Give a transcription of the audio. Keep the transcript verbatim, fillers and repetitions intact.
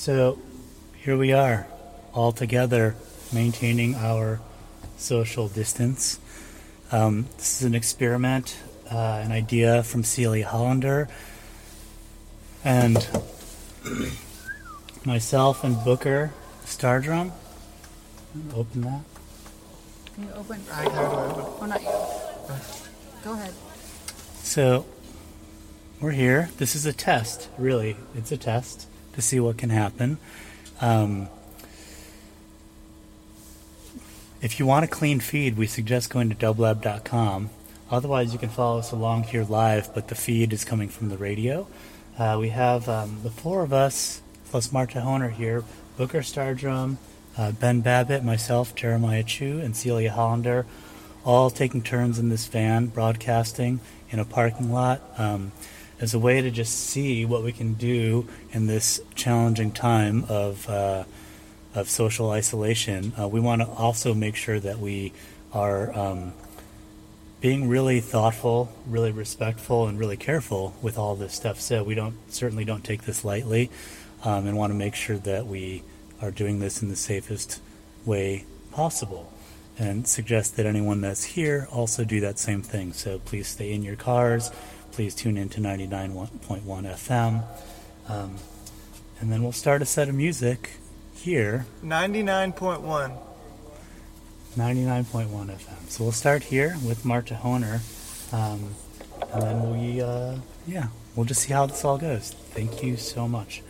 So here we are, all together, maintaining our social distance. Um, this is an experiment, uh, an idea from Celia Hollander, and myself and Booker Stardrum. Open that. Can you open? I how do I open? Oh, not you. Go ahead. So we're here. This is a test, really. It's a test to see what can happen. Um, if you want a clean feed, we suggest going to dublab dot com. Otherwise, you can follow us along here live, but the feed is coming from the radio. Uh, we have um, the four of us, plus Marta Honer here, Booker Stardrum, uh, Ben Babbitt, myself, Jeremiah Chu, and Celia Hollander, all taking turns in this van, broadcasting in a parking lot, um, as a way to just see what we can do in this challenging time of uh, of social isolation. Uh, we want to also make sure that we are um, being really thoughtful, really respectful, and really careful with all this stuff. So we don't certainly don't take this lightly, um, and want to make sure that we are doing this in the safest way possible. And suggest that anyone that's here also do that same thing. So please stay in your cars. Please tune in to ninety-nine point one F M. Um, and then we'll start a set of music here. ninety-nine point one. ninety-nine point one F M. So we'll start here with Marta Honer. Um, and then we, uh, yeah, we'll just see how this all goes. Thank you so much.